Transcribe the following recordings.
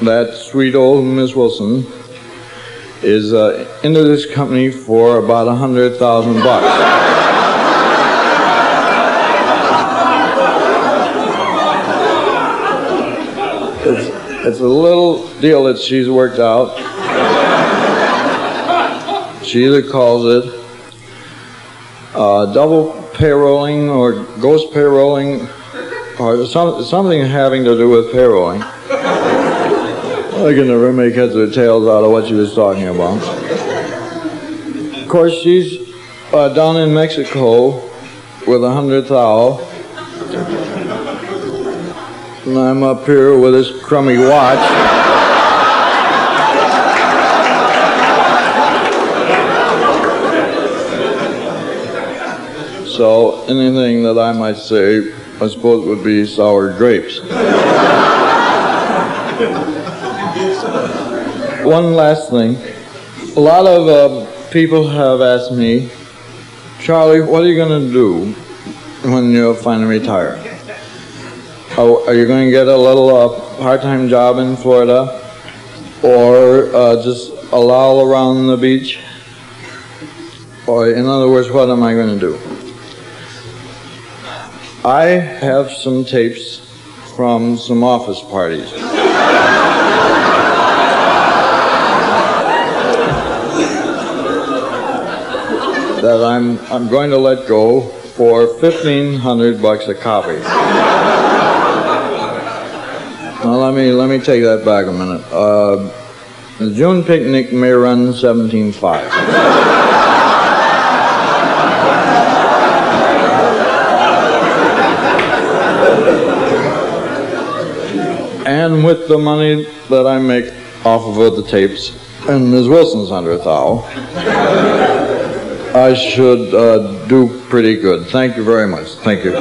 that sweet old Miss Wilson is into this company for about $100,000. It's a little deal that she's worked out. She either calls it double payrolling or ghost payrolling or something having to do with payrolling. I can never make heads or tails out of what she was talking about. Of course, she's down in Mexico with 100,000. And I'm up here with this crummy watch. So anything that I might say, I suppose, would be sour grapes. One last thing. A lot of people have asked me, Charlie, what are you going to do when you finally retire? Are you going to get a little part-time job in Florida, or just a loll around the beach? Or in other words, what am I going to do? I have some tapes from some office parties. That I'm going to let go for $1,500 a copy. Now let me take that back a minute. The June picnic may run $17,500. And with the money that I make off of the tapes and Ms. Wilson's $100,000, I should do pretty good. Thank you very much. Thank you.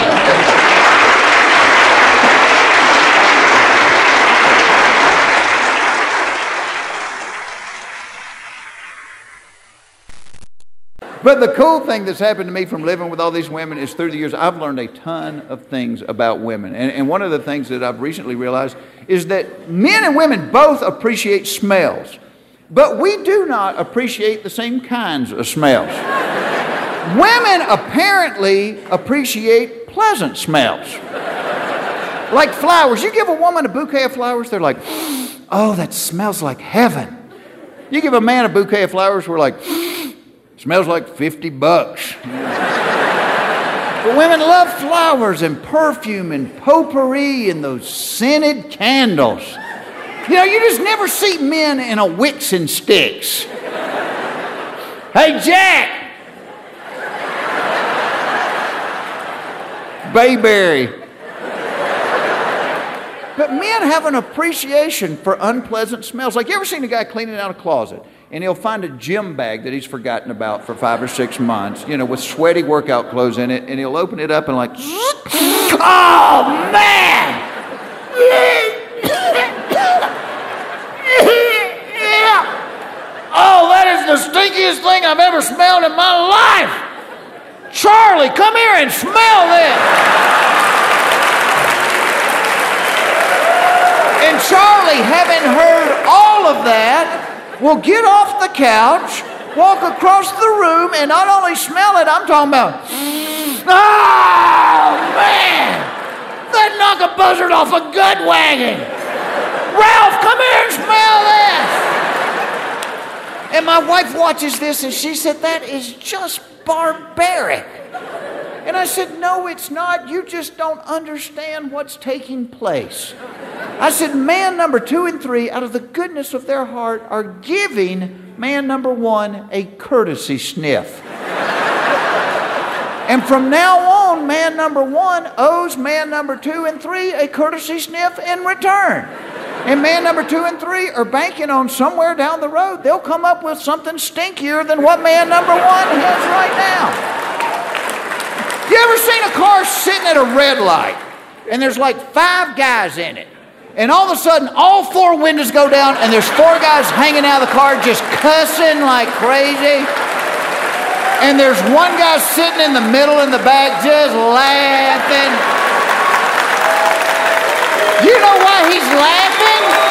But the cool thing that's happened to me from living with all these women is through the years, I've learned a ton of things about women. And one of the things that I've recently realized is that men and women both appreciate smells, but we do not appreciate the same kinds of smells. Women apparently appreciate pleasant smells. Like flowers. You give a woman a bouquet of flowers, they're like, oh, that smells like heaven. You give a man a bouquet of flowers, we're like, smells like $50. But women love flowers and perfume and potpourri and those scented candles. You know, you just never see men in a wicks and sticks. Hey, Jack! Bayberry. But men have an appreciation for unpleasant smells. Like, you ever seen a guy cleaning out a closet? And he'll find a gym bag that he's forgotten about for 5 or 6 months, you know, with sweaty workout clothes in it, and he'll open it up and like, oh, man! Oh, that is the stinkiest thing I've ever smelled in my life! Charlie, come here and smell this! And Charlie, having heard all of that, will get off the couch, walk across the room, and not only smell it, I'm talking about, oh, man! That knock a buzzard off a gut wagon! Ralph, come here and smell this! And my wife watches this, and she said, that is just barbaric. And I said, no, it's not. You just don't understand what's taking place. I said, man number 2 and 3, out of the goodness of their heart, are giving man number 1 a courtesy sniff. And from now on, man number 1 owes man number 2 and 3 a courtesy sniff in return. And man number 2 and 3 are banking on somewhere down the road, they'll come up with something stinkier than what man number 1 has right now. You ever seen a car sitting at a red light, and there's like 5 guys in it, and all of a sudden all 4 windows go down, and there's 4 guys hanging out of the car just cussing like crazy, and there's 1 guy sitting in the middle in the back just laughing. You know why he's laughing?